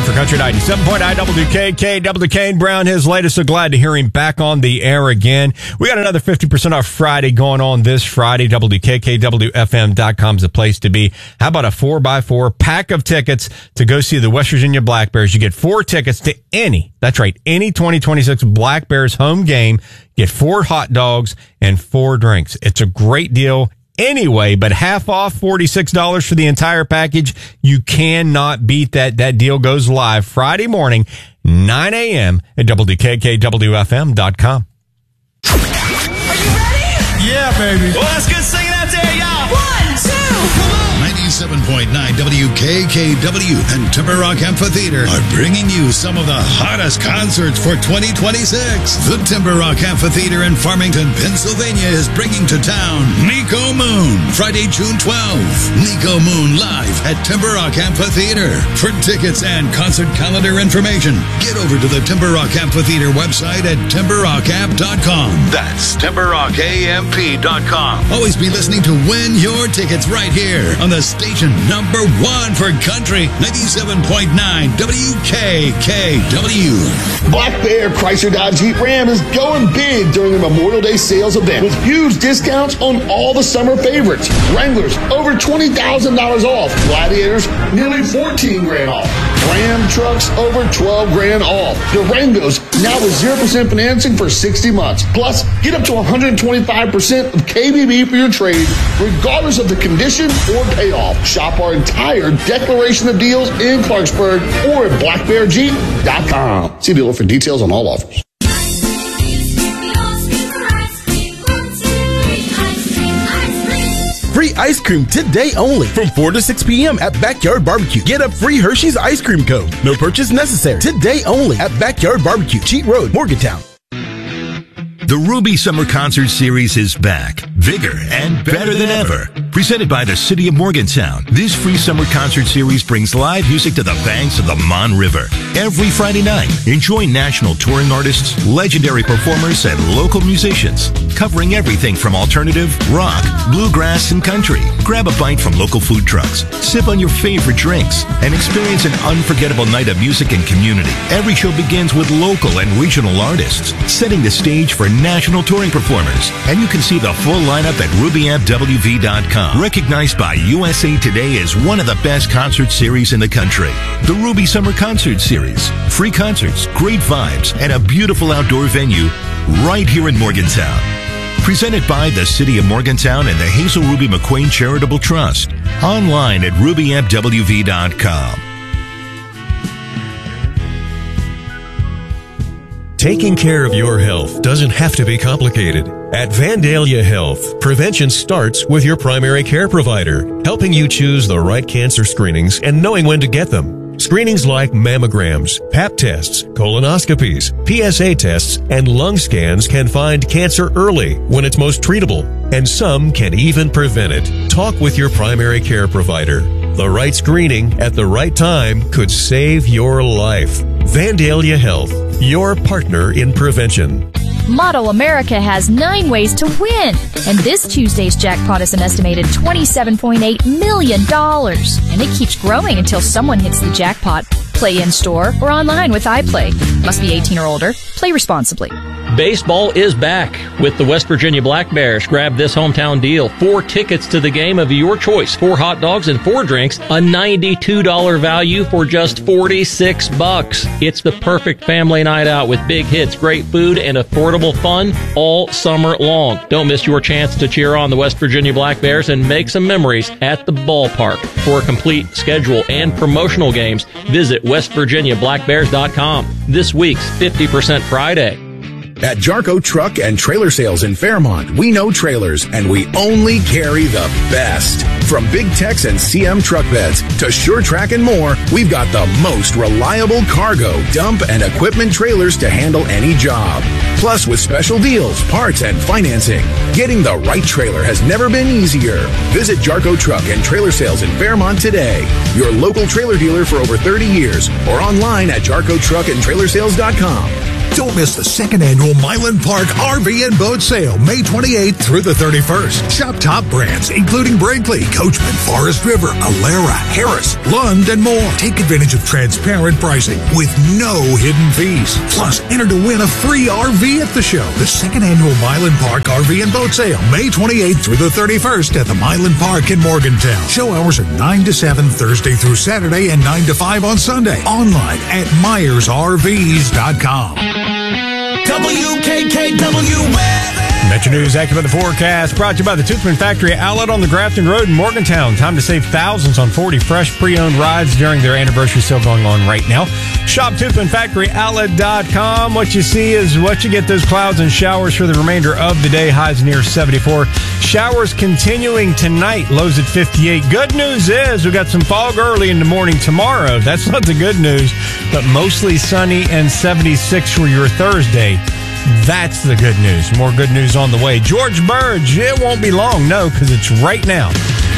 for Country 97.9 WKK. WK Brown, his latest. So glad to hear him back on the air again. We got another 50% off Friday going on this Friday. WKKWFM.com is the place to be. How about a 4x4 pack of tickets to go see the West Virginia Black Bears? You get 4 tickets to any 2026 Black Bears home game. Get 4 hot dogs and 4 drinks. It's a great deal. Anyway, but half off, $46 for the entire package. You cannot beat that. That deal goes live Friday morning, 9 a.m. at WKKWFM.com. Are you ready? Yeah, baby. Well, let's get singing out there, y'all. 1, 2, come on. 97.9 WKKW and Timber Rock Amphitheater are bringing you some of the hottest concerts for 2026. The Timber Rock Amphitheater in Farmington, Pennsylvania is bringing to town Nico Moon, Friday, June 12th. Nico Moon live at Timber Rock Amphitheater. For tickets and concert calendar information, get over to the Timber Rock Amphitheater website at timberrockамp.com. That's timberrockamp.com. Always be listening to win your tickets right here on the station number 1 for country, 97.9 WKKW. Black Bear Chrysler Dodge Jeep Ram is going big during the Memorial Day sales event with huge discounts on all the summer favorites. Wranglers, over $20,000 off. Gladiators, nearly $14,000 off. Ram trucks, over $12,000 off. Durangos, now with 0% financing for 60 months. Plus, get up to 125% of KBB for your trade, regardless of the condition or payoff. Shop our entire declaration of deals in Clarksburg or at blackbearjeep.com. See dealer for details on all offers. Free ice cream today only from 4 to 6 p.m. at Backyard Barbecue. Get a free Hershey's ice cream cone. No purchase necessary. Today only at Backyard Barbecue, Cheat Road, Morgantown. The Ruby Summer Concert Series is back, bigger and better than ever. Presented by the City of Morgantown, this free summer concert series brings live music to the banks of the Mon River. Every Friday night, enjoy national touring artists, legendary performers, and local musicians, covering everything from alternative, rock, bluegrass, and country. Grab a bite from local food trucks, sip on your favorite drinks, and experience an unforgettable night of music and community. Every show begins with local and regional artists, setting the stage for national touring performers. And you can see the full lineup at RubyAmpWV.com. Recognized by USA Today as one of the best concert series in the country. The Ruby Summer Concert Series. Free concerts, great vibes, and a beautiful outdoor venue right here in Morgantown. Presented by the City of Morgantown and the Hazel Ruby McQueen Charitable Trust. Online at RubyAmpWV.com. Taking care of your health doesn't have to be complicated. At Vandalia Health, prevention starts with your primary care provider, helping you choose the right cancer screenings and knowing when to get them. Screenings like mammograms, Pap tests, colonoscopies, PSA tests, and lung scans can find cancer early when it's most treatable, and some can even prevent it. Talk with your primary care provider. The right screening at the right time could save your life. Vandalia Health, your partner in prevention. Model America has 9 ways to win. And this Tuesday's jackpot is an estimated $27.8 million. And it keeps growing until someone hits the jackpot. Play in-store or online with iPlay. Must be 18 or older. Play responsibly. Baseball is back with the West Virginia Black Bears. Grab this hometown deal. 4 tickets to the game of your choice. 4 hot dogs and 4 drinks. A $92 value for just $46. It's the perfect family night out with big hits, great food, and affordable fun all summer long. Don't miss your chance to cheer on the West Virginia Black Bears and make some memories at the ballpark. For a complete schedule and promotional games, visit WestVirginiaBlackBears.com. This week's 50% Friday. At Jarko Truck and Trailer Sales in Fairmont, we know trailers, and we only carry the best. From Big Tex and CM truck beds to Sure Track and more, we've got the most reliable cargo, dump, and equipment trailers to handle any job. Plus, with special deals, parts, and financing, getting the right trailer has never been easier. Visit Jarko Truck and Trailer Sales in Fairmont today, your local trailer dealer for over 30 years, or online at JarkoTruckandTrailersales.com. Don't miss the second annual Milan Park RV and Boat Sale, May 28th through the 31st. Shop top brands, including Brinkley, Coachman, Forest River, Alera, Harris, Lund, and more. Take advantage of transparent pricing with no hidden fees. Plus, enter to win a free RV at the show. The second annual Milan Park RV and Boat Sale, May 28th through the 31st at the Milan Park in Morgantown. Show hours are 9 to 7 Thursday through Saturday and 9 to 5 on Sunday. Online at MyersRVs.com. WKKW weather. Metro News accurate the forecast brought to you by the Toothman Factory outlet on the Grafton Road in Morgantown. Time to save thousands on 40 fresh pre-owned rides during their anniversary sale going on right now. Shop ToothmanFactoryOutlet.com. What you see is what you get. Those clouds and showers for the remainder of the day. Highs near 74. Showers continuing tonight. Lows at 58. Good news is we got some fog early in the morning tomorrow. That's not the good news, but mostly sunny and 76 for your Thursday. That's the good news. More good news on the way. George Burge, it won't be long, no, because it's right now.